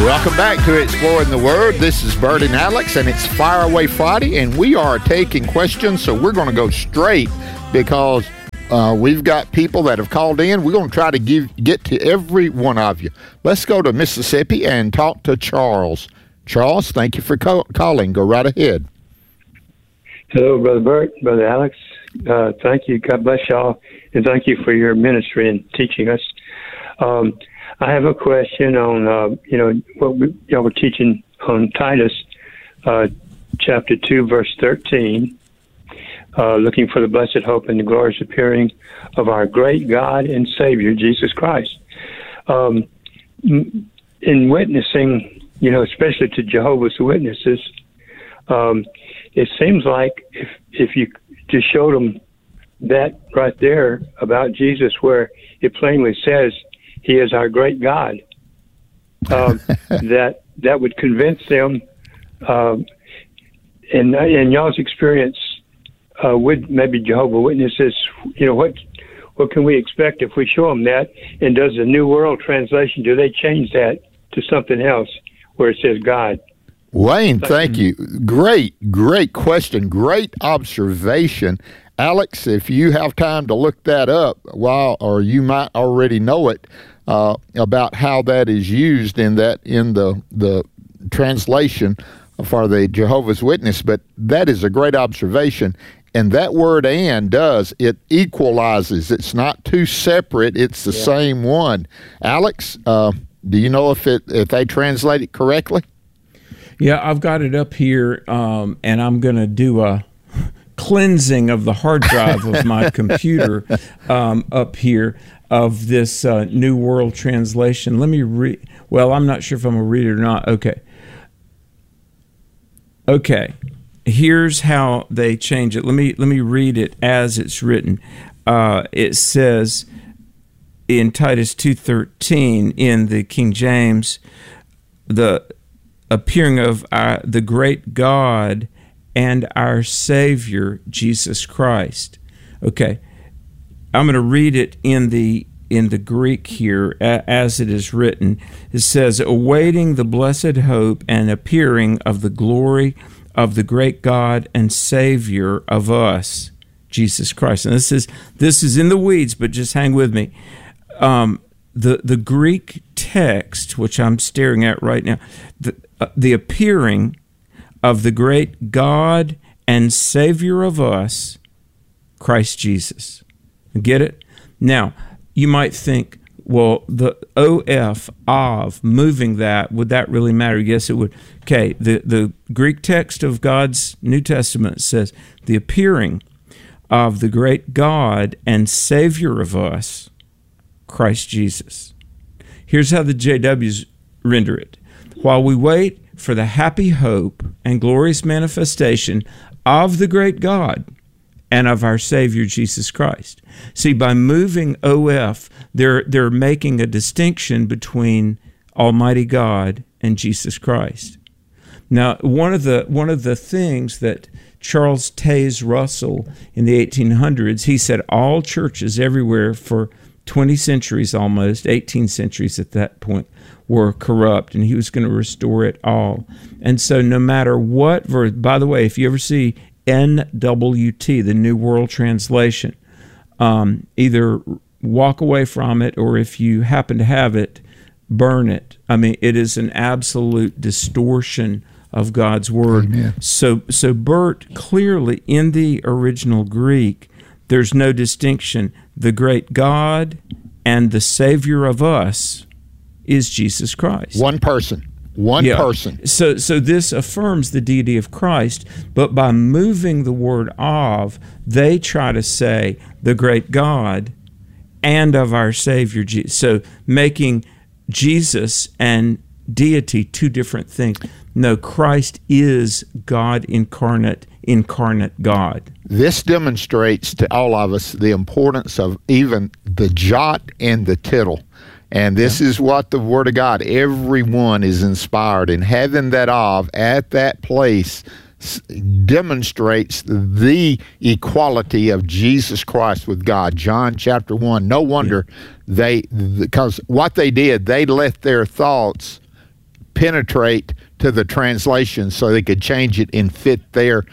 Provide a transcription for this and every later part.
Welcome back to Exploring the Word. This is Bert and Alex, and it's Fire Away Friday, and we are taking questions, so we're going to go straight because we've got people that have called in. We're going to try to get to every one of you. Let's go to Mississippi and talk to Charles. Charles, thank you for calling. Go right ahead. Hello, Brother Bert, Brother Alex. Thank you. God bless y'all, and thank you for your ministry and teaching us. I have a question on, what y'all were teaching on Titus, chapter 2, verse 13, looking for the blessed hope and the glorious appearing of our great God and Savior, Jesus Christ. In witnessing, especially to Jehovah's Witnesses, it seems like if you just showed them that right there about Jesus, where it plainly says He is our great God, that would convince them. In y'all's experience with maybe Jehovah's Witnesses, what can we expect if we show them that? And does the New World Translation, do they change that to something else where it says God? Wayne, thank you. Great question. Great observation. Alex, if you have time to look that up, or you might already know it, about how that is used in the translation for the Jehovah's Witness, but that is a great observation. And that word "and" it equalizes. It's not two separate. It's the same one. Alex, do you know if they translate it correctly? Yeah, I've got it up here, and I'm going to do a cleansing of the hard drive of my computer up here of this New World Translation. Let me read. Well, I'm not sure if I'm going to read it or not. Okay. Here's how they change it. Let me read it as it's written. It says in Titus 2:13 in the King James, the appearing of the great God and our Savior, Jesus Christ. Okay, I'm going to read it in the Greek here as it is written. It says, awaiting the blessed hope and appearing of the glory of the great God and Savior of us, Jesus Christ. And this is in the weeds, but just hang with me. The Greek text, which I'm staring at right now, the appearing of the great God and Savior of us, Christ Jesus. Get it? Now, you might think, well, the of, moving that, would that really matter? Yes, it would. Okay, the Greek text of God's New Testament says, the appearing of the great God and Savior of us, Christ Jesus. Here's how the JWs render it. While we wait for the happy hope and glorious manifestation of the great God and of our Savior Jesus Christ. See, by moving OF, they're making a distinction between Almighty God and Jesus Christ. Now, one of the things that Charles Taze Russell in the 1800s, he said all churches everywhere for 20 centuries almost, 18 centuries at that point, were corrupt, and he was going to restore it all. And so no matter what verse, by the way, if you ever see NWT, the New World Translation, either walk away from it, or if you happen to have it, burn it. I mean, it is an absolute distortion of God's Word. Amen. So Bert, clearly in the original Greek, there's no distinction. The great God and the Savior of us is Jesus Christ. One person. One person. So this affirms the deity of Christ, but by moving the word of, they try to say the great God and of our Savior Jesus. So making Jesus and deity two different things. No, Christ is God incarnate God. This demonstrates to all of us the importance of even the jot and the tittle. And this is what the Word of God, everyone is inspired. And having that of at that place demonstrates the equality of Jesus Christ with God. John chapter 1. No wonder because what they did, they let their thoughts penetrate to the translation so they could change it and fit their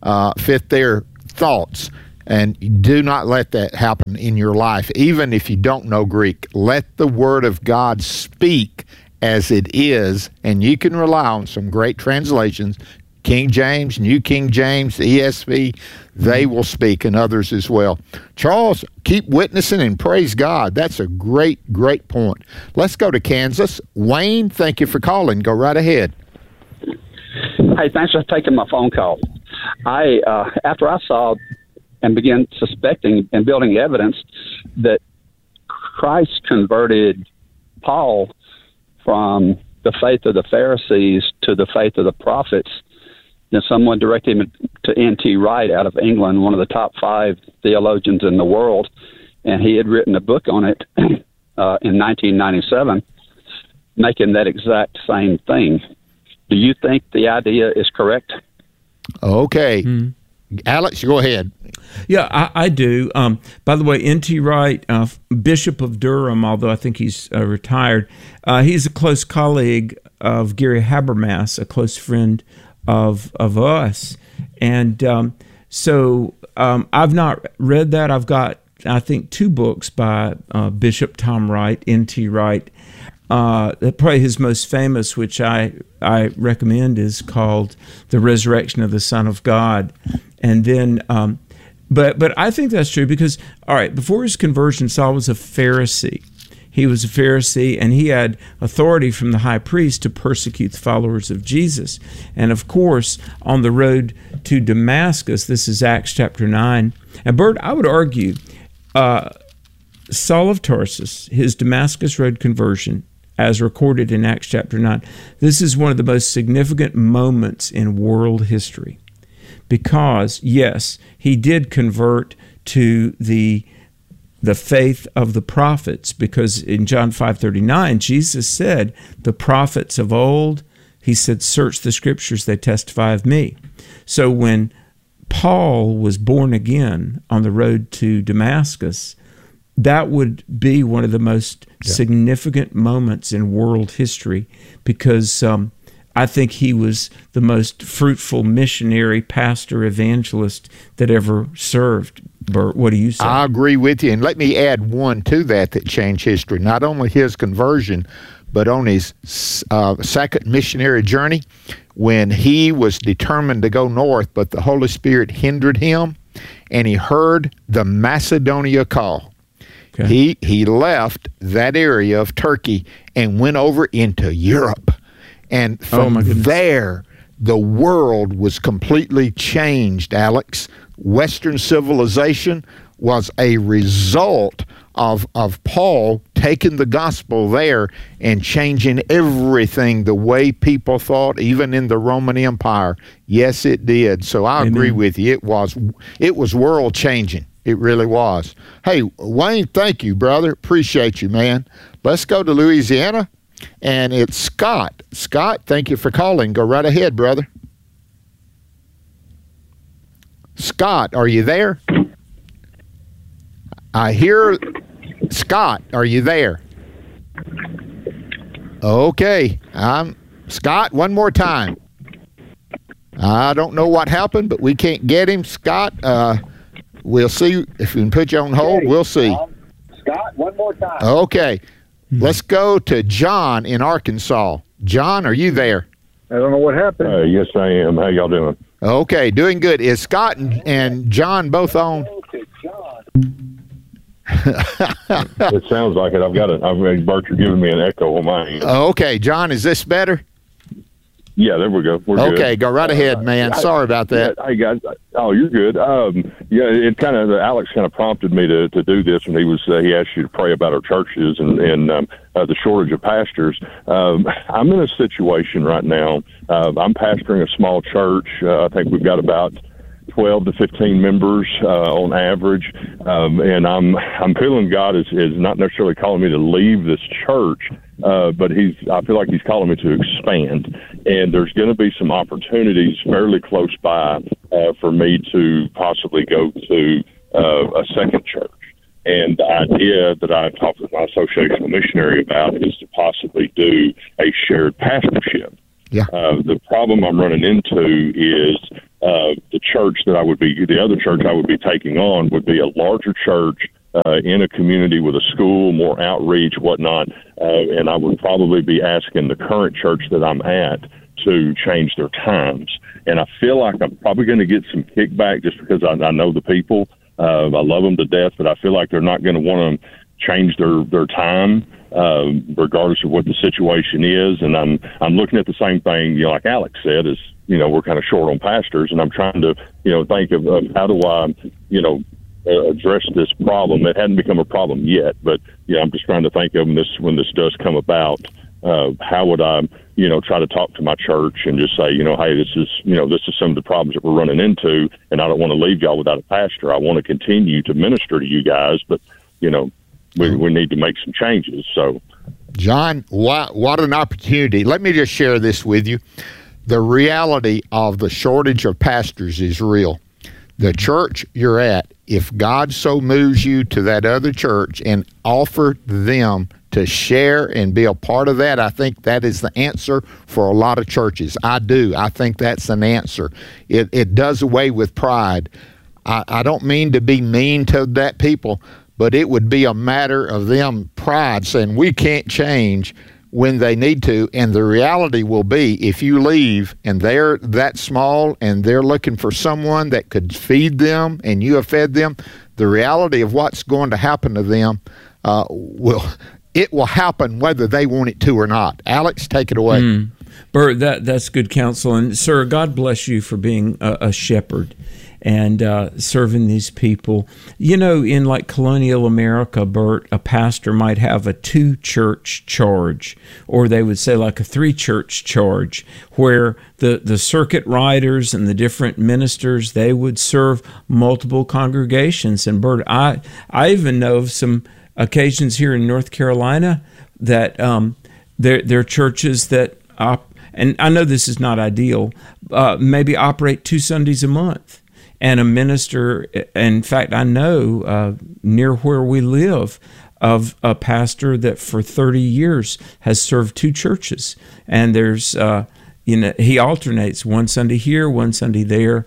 thoughts. And do not let that happen in your life. Even if you don't know Greek, let the Word of God speak as it is, and you can rely on some great translations, King James, New King James, ESV, they will speak, and others as well. Charles, keep witnessing and praise God. That's a great, great point. Let's go to Kansas. Wayne, thank you for calling. Go right ahead. Hey, thanks for taking my phone call. After I saw and began suspecting and building evidence that Christ converted Paul from the faith of the Pharisees to the faith of the prophets, and someone directed him to N.T. Wright out of England, one of the top 5 theologians in the world, and he had written a book on it in 1997, making that exact same thing. Do you think the idea is correct? Okay. Alex, go ahead. Yeah, I do. By the way, N.T. Wright, Bishop of Durham, although I think he's retired, he's a close colleague of Gary Habermas, a close friend of us. And so I've not read that. I've got, I think, 2 books by Bishop Tom Wright, N.T. Wright. Probably his most famous, which I recommend, is called The Resurrection of the Son of God. And then, but I think that's true because, all right, before his conversion, Saul was a Pharisee. He was a Pharisee, and he had authority from the high priest to persecute the followers of Jesus. And of course, on the road to Damascus, this is Acts chapter 9. And Bert, I would argue, Saul of Tarsus, his Damascus Road conversion, as recorded in Acts chapter 9, this is one of the most significant moments in world history. Because, yes, he did convert to the faith of the prophets, because in John 5:39, Jesus said, the prophets of old, he said, search the scriptures, they testify of me. So when Paul was born again on the road to Damascus, that would be one of the most significant moments in world history, because I think he was the most fruitful missionary, pastor, evangelist that ever served. Bert, what do you say? I agree with you. And let me add one to that changed history. Not only his conversion, but on his second missionary journey, when he was determined to go north, but the Holy Spirit hindered him, and he heard the Macedonia call. Okay. He left that area of Turkey and went over into Europe. And from there, the world was completely changed, Alex. Western civilization was a result of Paul taking the gospel there and changing everything the way people thought, even in the Roman Empire. Yes, it did. So I agree with you. It was world changing. It really was. Hey, Wayne, thank you, brother. Appreciate you, man. Let's go to Louisiana, and it's Scott. Scott, thank you for calling. Go right ahead, brother. Scott, are you there? I hear Scott. Are you there? Okay. Scott, one more time. I don't know what happened, but we can't get him. Scott, we'll see if we can put you on hold. We'll see. Scott, one more time. Okay. Let's go to John in Arkansas. John, are you there? I don't know what happened. Yes, I am. How y'all doing? Okay, doing good. Is Scott and John both on? It sounds like it. Bert, you're giving me an echo on my end. Okay, John, is this better? Yeah, there we go. We're okay, good. Go right ahead, man. Sorry about that. Hey, guys. Oh, you're good. Alex kind of prompted me to do this when he asked you to pray about our churches and the shortage of pastors. I'm in a situation right now. I'm pastoring a small church. I think we've got about 12 to 15 members on average, and I'm feeling God is not necessarily calling me to leave this church, but I feel like He's calling me to expand, and there's going to be some opportunities fairly close by for me to possibly go to a second church. And the idea that I talked with my associational missionary about is to possibly do a shared pastorship. Yeah. The problem I'm running into is the church that the other church I would be taking on would be a larger church in a community with a school, more outreach, whatnot, and I would probably be asking the current church that I'm at to change their times. And I feel like I'm probably going to get some kickback just because I know the people. I love them to death, but I feel like they're not going to want to change their time, regardless of what the situation is. And I'm looking at the same thing, like Alex said, is, we're kind of short on pastors, and I'm trying to, think of how do I, address this problem. It hadn't become a problem yet, but I'm just trying to think of when this does come about. How would I, try to talk to my church and just say, hey, this is some of the problems that we're running into, and I don't want to leave y'all without a pastor. I want to continue to minister to you guys, but we need to make some changes. So, John, what an opportunity! Let me just share this with you. The reality of the shortage of pastors is real. The church you're at, if God so moves you to that other church and offer them to share and be a part of that, I think that is the answer for a lot of churches. I do. I think that's an answer. It does away with pride. I don't mean to be mean to that people, but it would be a matter of them pride saying we can't change when they need to. And the reality will be, if you leave and they're that small and they're looking for someone that could feed them and you have fed them, the reality of what's going to happen to them will happen whether they want it to or not. Alex, take it away. Bert, that's good counsel. And sir, God bless you for being a shepherd and serving these people. In like colonial America, Bert, a pastor might have a 2-church charge, or they would say like a 3-church charge, where the circuit riders and the different ministers, they would serve multiple congregations. And Bert, I even know of some occasions here in North Carolina that there are churches that, and I know this is not ideal, maybe operate 2 Sundays a month. And a minister, in fact, I know near where we live, of a pastor that for 30 years has served 2 churches. And there's, he alternates, one Sunday here, one Sunday there.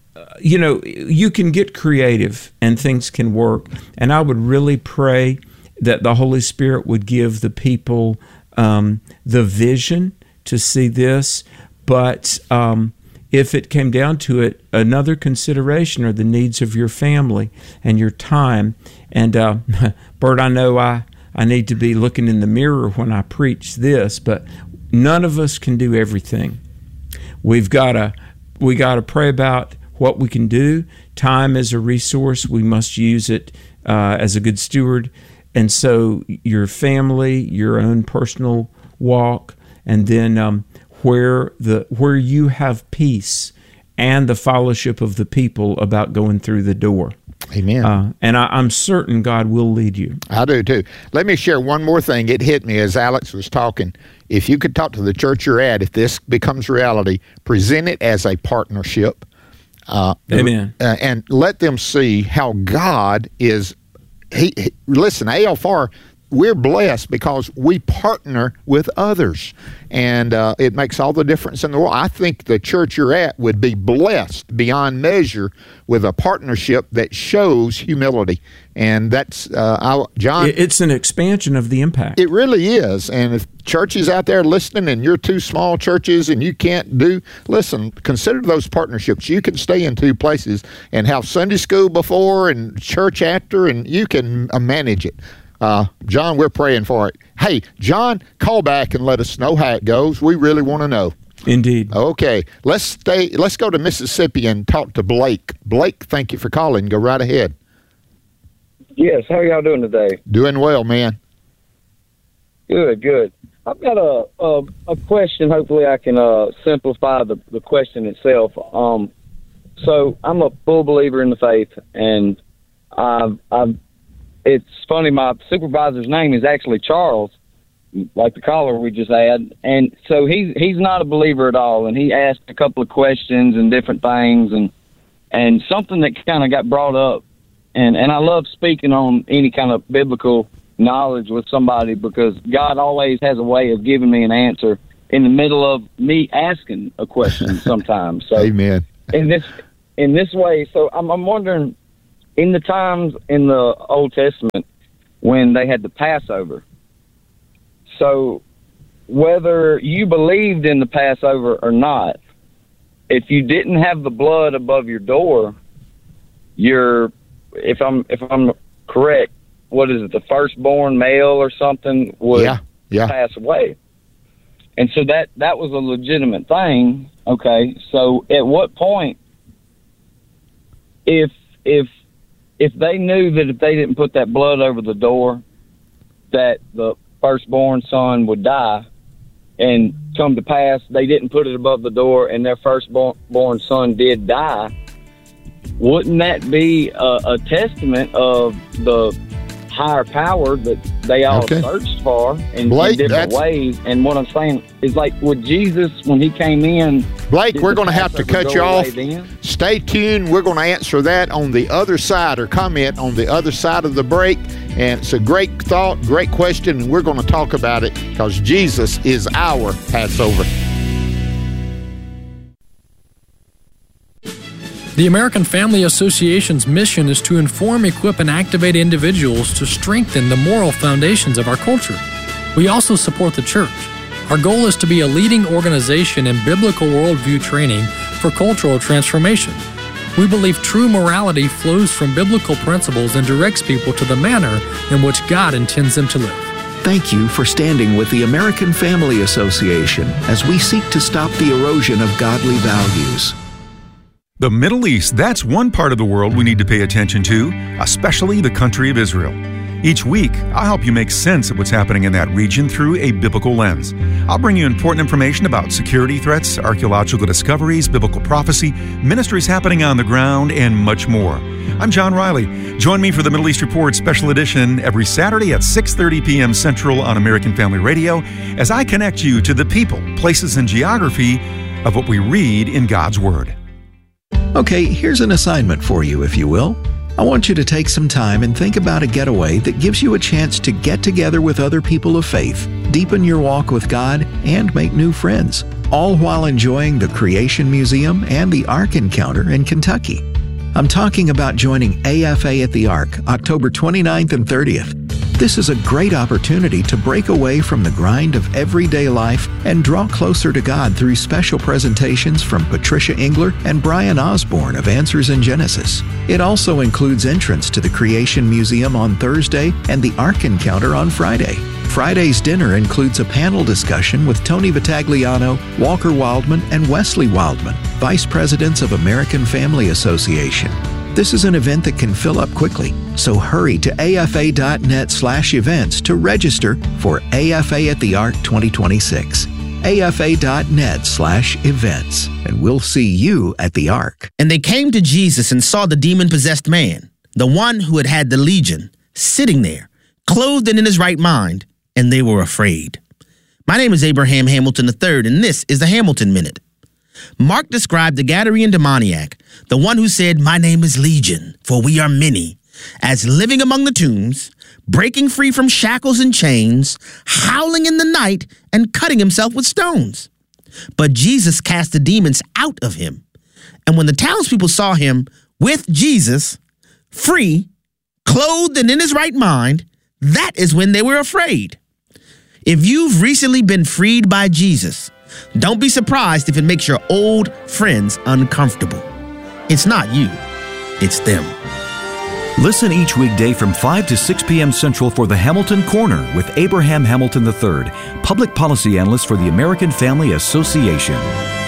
You can get creative and things can work. And I would really pray that the Holy Spirit would give the people the vision to see this. But if it came down to it, another consideration are the needs of your family and your time. And Bert, I know I need to be looking in the mirror when I preach this, but none of us can do everything. We got to pray about what we can do. Time is a resource. We must use it as a good steward. And so your family, your own personal walk, and then where you have peace and the fellowship of the people about going through the door. Amen. And I'm certain God will lead you. I do too. Let me share one more thing. It hit me as Alex was talking. If you could talk to the church you're at, if this becomes reality, present it as a partnership. Amen. And let them see how God is. Listen, ALFR, we're blessed because we partner with others, and it makes all the difference in the world. I think the church you're at would be blessed beyond measure with a partnership that shows humility, and that's John. It's an expansion of the impact. It really is, and if churches out there listening, and you're 2 small churches, and you can't listen, consider those partnerships. You can stay in 2 places and have Sunday school before and church after, and you can manage it. John, we're praying for it. Hey, John, call back and let us know how it goes. We really want to know. Indeed. Okay, let's go to Mississippi and talk to Blake. Blake, thank you for calling. Go right ahead. Yes, how are y'all doing today? Doing well, man. Good. I've got a question. Hopefully I can simplify the question itself. So I'm a full believer in the faith, and it's funny, my supervisor's name is actually Charles, like the caller we just had. And so he's not a believer at all. And he asked a couple of questions and different things. And something that kind of got brought up and I love speaking on any kind of biblical knowledge with somebody, because God always has a way of giving me an answer in the middle of me asking a question sometimes. So Amen. In this way, so I'm wondering, in the times in the Old Testament when they had the Passover, so whether you believed in the Passover or not, if you didn't have the blood above your door, if I'm correct, what is it, the firstborn male or something would pass away. And so that was a legitimate thing. Okay, so at what point, if they knew that if they didn't put that blood over the door, that the firstborn son would die, and come to pass they didn't put it above the door and their firstborn son did die, wouldn't that be a testament of the higher power that they all searched for in different ways? And what I'm saying is, like, with Jesus, when he came in, Blake, we're going to have to cut you off. Stay tuned. We're going to answer that on the other side, or comment on the other side of the break. And it's a great thought, great question, and we're going to talk about it, because Jesus is our Passover. The American Family Association's mission is to inform, equip, and activate individuals to strengthen the moral foundations of our culture. We also support the church. Our goal is to be a leading organization in biblical worldview training for cultural transformation. We believe true morality flows from biblical principles and directs people to the manner in which God intends them to live. Thank you for standing with the American Family Association as we seek to stop the erosion of godly values. The Middle East, that's one part of the world we need to pay attention to, especially the country of Israel. Each week, I'll help you make sense of what's happening in that region through a biblical lens. I'll bring you important information about security threats, archaeological discoveries, biblical prophecy, ministries happening on the ground, and much more. I'm John Riley. Join me for the Middle East Report Special Edition every Saturday at 6:30 p.m. Central on American Family Radio as I connect you to the people, places, and geography of what we read in God's Word. Okay, here's an assignment for you, if you will. I want you to take some time and think about a getaway that gives you a chance to get together with other people of faith, deepen your walk with God, and make new friends, all while enjoying the Creation Museum and the Ark Encounter in Kentucky. I'm talking about joining AFA at the Ark, October 29th and 30th. This is a great opportunity to break away from the grind of everyday life and draw closer to God through special presentations from Patricia Engler and Brian Osborne of Answers in Genesis. It also includes entrance to the Creation Museum on Thursday and the Ark Encounter on Friday. Friday's dinner includes a panel discussion with Tony Vitagliano, Walker Wildman, and Wesley Wildman, Vice Presidents of American Family Association. This is an event that can fill up quickly, so hurry to afa.net/events to register for AFA at the Ark 2026. afa.net/events, and we'll see you at the Ark. And they came to Jesus and saw the demon-possessed man, the one who had had the legion, sitting there, clothed and in his right mind, and they were afraid. My name is Abraham Hamilton III, and this is the Hamilton Minute. Mark described the Gadarene demoniac, the one who said, "My name is Legion, for we are many," as living among the tombs, breaking free from shackles and chains, howling in the night, and cutting himself with stones. But Jesus cast the demons out of him. And when the townspeople saw him with Jesus, free, clothed and in his right mind, that is when they were afraid. If you've recently been freed by Jesus, don't be surprised if it makes your old friends uncomfortable. It's not you, it's them. Listen each weekday from 5 to 6 p.m. Central for the Hamilton Corner with Abraham Hamilton III, public policy analyst for the American Family Association.